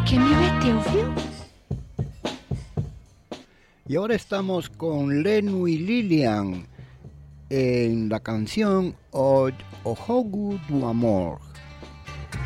que me meteu, viu? Y ahora estamos con Lenu y Lilian en la canción O Jogo do Amor.